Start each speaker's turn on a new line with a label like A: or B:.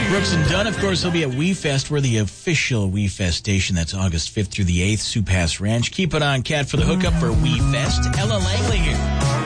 A: Brooks and Dunn, of course, he'll be at WeFest. We're the official WeFest station. That's August 5th through the 8th, Sioux Pass Ranch. Keep it on, Cat, for the hookup for WeFest. Ella Langley here.